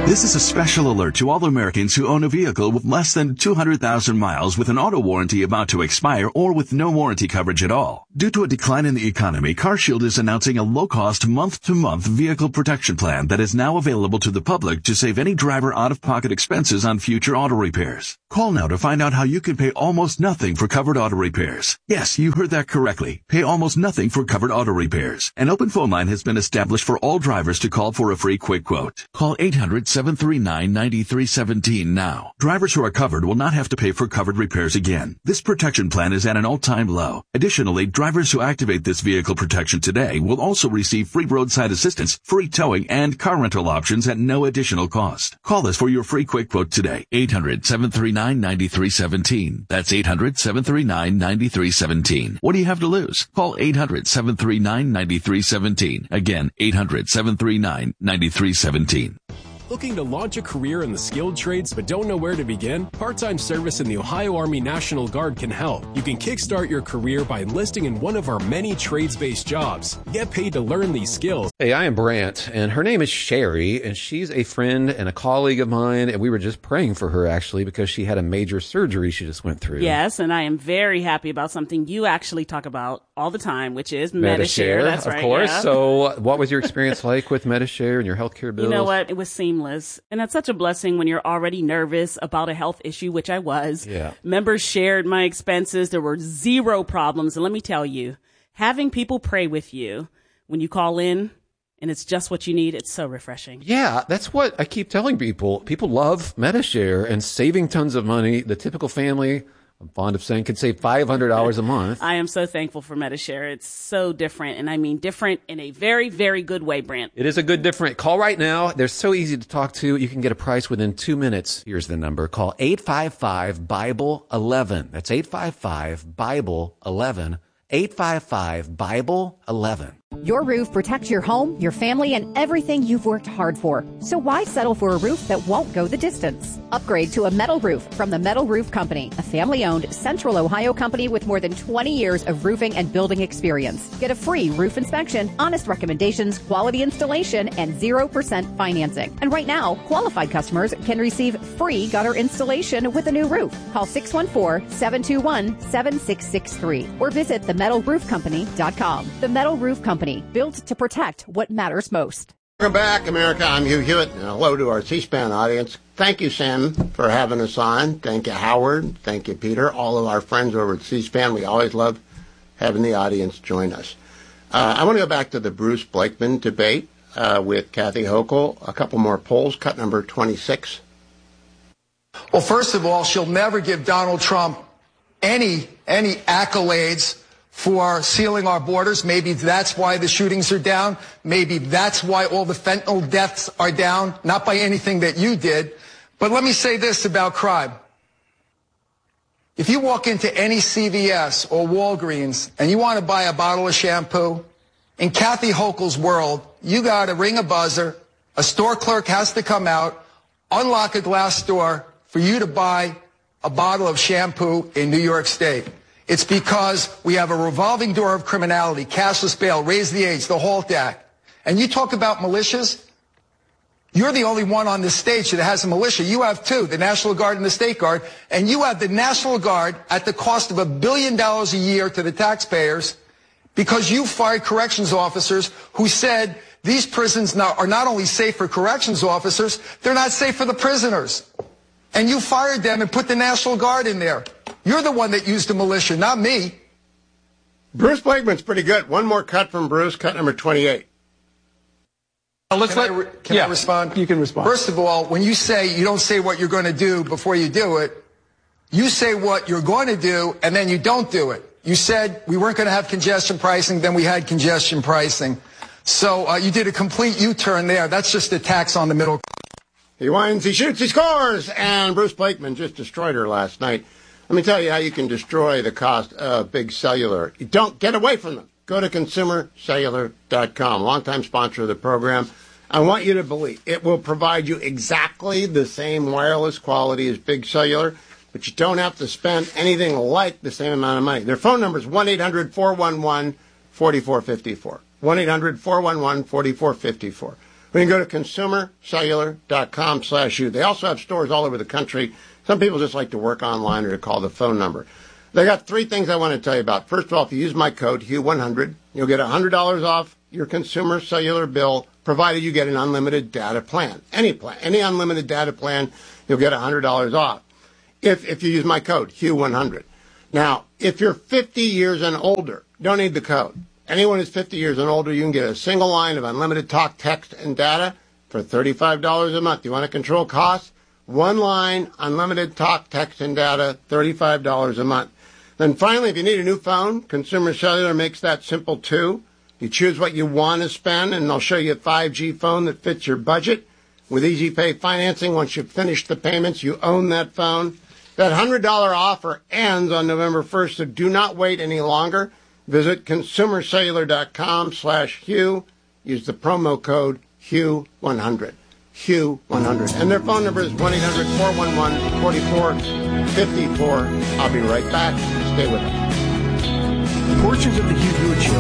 This is a special alert to all Americans who own a vehicle with less than 200,000 miles with an auto warranty about to expire or with no warranty coverage at all. Due to a decline in the economy, CarShield is announcing a low-cost month-to-month vehicle protection plan that is now available to the public to save any driver out-of-pocket expenses on future auto repairs. Call now to find out how you can pay almost nothing for covered auto repairs. Yes, you heard that correctly. Pay almost nothing for covered auto repairs. An open phone line has been established for all drivers to call for a free quick quote. Call 800-739-9317 now. Drivers who are covered will not have to pay for covered repairs again. This protection plan is at an all-time low. Additionally, drivers who activate this vehicle protection today will also receive free roadside assistance, free towing, and car rental options at no additional cost. Call us for your free quick quote today. 800-739-9317. That's 800-739-9317. What do you have to lose? Call 800-739-9317. Again, 800-739-9317. Looking to launch a career in the skilled trades but don't know where to begin? Part-time service in the Ohio Army National Guard can help. You can kickstart your career by enlisting in one of our many trades-based jobs. Get paid to learn these skills. Hey, I am Brant, and her name is Sherry, and she's a friend and a colleague of mine, and we were just praying for her, actually, because she had a major surgery she just went through. Yes, and I am very happy about something you actually talk about all the time, which is Medi-Share. That's right. Of course. Yeah. So what was your experience like with Medi-Share and your healthcare bills? You know what? It was seamless. And that's such a blessing when you're already nervous about a health issue, which I was. Yeah. Members shared my expenses. There were zero problems. And let me tell you, having people pray with you when you call in and it's just what you need, it's so refreshing. Yeah, that's what I keep telling people. People love Medi-Share and saving tons of money. The typical family, I'm fond of saying, could save $500 a month. I am so thankful for Medi-Share. It's so different, and I mean different in a very, very good way, Brent. It is a good different. Call right now. They're so easy to talk to. You can get a price within 2 minutes. Here's the number. Call 855-BIBLE-11. That's 855-BIBLE-11. 855-BIBLE-11. Your roof protects your home, your family, and everything you've worked hard for. So why settle for a roof that won't go the distance? Upgrade to a metal roof from the Metal Roof Company, a family-owned Central Ohio company with more than 20 years of roofing and building experience. Get a free roof inspection, honest recommendations, quality installation, and 0% financing. And right now, qualified customers can receive free gutter installation with a new roof. Call 614-721-7663 or visit themetalroofcompany.com. The Metal Roof Company, built to protect what matters most. Welcome back, America. I'm Hugh Hewitt. And hello to our C-SPAN audience. Thank you, Sam, for having us on. Thank you, Howard. Thank you, Peter. All of our friends over at C-SPAN. We always love having the audience join us. I want to go back to the Bruce Blakeman debate with Kathy Hochul. A couple more polls. Cut number 26. Well, first of all, she'll never give Donald Trump any accolades for sealing our borders. Maybe that's why the shootings are down. Maybe that's why all the fentanyl deaths are down, not by anything that you did. But let me say this about crime. If you walk into any CVS or Walgreens and you want to buy a bottle of shampoo, in Kathy Hochul's world, you got to ring a buzzer, a store clerk has to come out, unlock a glass door for you to buy a bottle of shampoo in New York State. It's because we have a revolving door of criminality, cashless bail, raise the age, the HALT Act. And you talk about militias? You're the only one on this stage that has a militia. You have two, the National Guard and the State Guard. And you have the National Guard at the cost of $1 billion a year to the taxpayers because you fired corrections officers who said these prisons are not only safe for corrections officers, they're not safe for the prisoners. And you fired them and put the National Guard in there. You're the one that used the militia, not me. Bruce Blakeman's pretty good. One more cut from Bruce, cut number 28. Can I respond? You can respond. First of all, when you say you don't say what you're going to do before you do it, you say what you're going to do and then you don't do it. You said we weren't going to have congestion pricing, then we had congestion pricing. So you did a complete U-turn there. That's just a tax on the middle. He wins, he shoots, he scores! And Bruce Blakeman just destroyed her last night. Let me tell you how you can destroy the cost of big cellular. You don't get away from them. Go to consumercellular.com, longtime sponsor of the program. I want you to believe it will provide you exactly the same wireless quality as big cellular, but you don't have to spend anything like the same amount of money. Their phone number is 1-800-411-4454. 1-800-411-4454. We can go to consumercellular.com/Hugh. They also have stores all over the country. Some people just like to work online or to call the phone number. They got three things I want to tell you about. First of all, if you use my code, Hugh100, you'll get $100 off your consumer cellular bill, provided you get an unlimited data plan. Any unlimited data plan, you'll get $100 off if you use my code, Hugh100. Now, if you're 50 years and older, don't need the code. Anyone who's 50 years and older, you can get a single line of unlimited talk, text, and data for $35 a month. You want to control costs? One line, unlimited talk, text, and data, $35 a month. Then finally, if you need a new phone, Consumer Cellular makes that simple too. You choose what you want to spend, and they'll show you a 5G phone that fits your budget. With Easy Pay financing, once you've finished the payments, you own that phone. That $100 offer ends on November 1st, so do not wait any longer. Visit consumercellular.com/Hugh. Use the promo code Hugh100. Hugh100. And their phone number is 1-800-411-4454. I'll be right back. Stay with us. Portions of the Hugh Hewitt Show